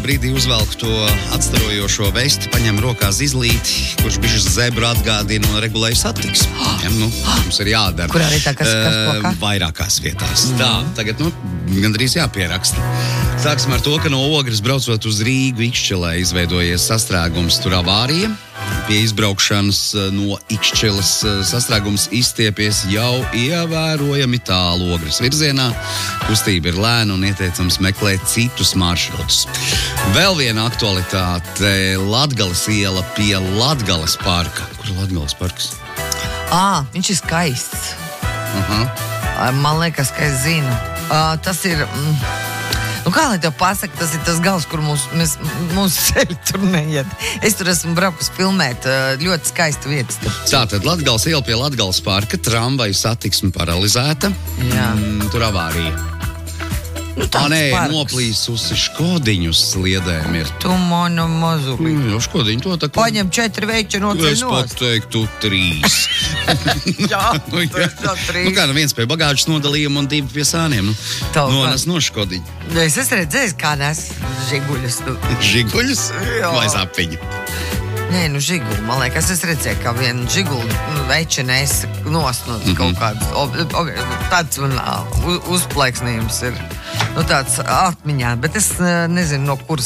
Brīdī uzvelk to atstarojošo vesti, paņem rokās izlīti, kurš bišķi zebru atgādina un regulēju satiksmi. Mums ir jādara. Kurā vietā, kas kokā? Vairākās vietās. Tā, tagad, gandrīz jāpieraksta. Sāksim ar to, ka no Ogres braucot uz Rīgu Ikšķilē izveidojies sastrēgums, tur avārija. Pie izbraukšanas no Ikšķiles sastrēgums izstiepies jau ievērojami tālu Ogres virzienā. Kustība ir lēna un ieteicams meklēt citus maršrutus. Vēl viena aktualitāte - Latgales iela pie Latgales parka. Kur ir Latgales parks? Viņš ir skaists. Man liekas, ka es zinu. Tas ir... kā lai tev pasaka, tas ir tas gals, kur mūsu ceļi tur neiet. Es tur esmu braukus filmēt, ļoti skaista vietas. Tātad Latgales iela pie Latgales parka, tramvaju satiksme paralizēta. Jā. Tur avārija. Noplīsusi Škodiņu sliedēm ir. Tu manu mazulī. Škodiņu to tā kā... Paņem 4 veķi no ceļos. Es pat teiktu 3. Jā, tas 3. Viens pie bagāžas nodalījuma un 2 pie sāniem. Nones no Škodiņu. Es esmu redzējis, kā nes žiguļus. Žiguļus? Jā. Vai zapiņu? Nē, žiguli. Man liekas, es redzēju, kā vienu žiguli veči nes nost kaut kāds. Tāds man uzplaiksnījums ir. Tāds atmiņā, bet es nezinu, no kuras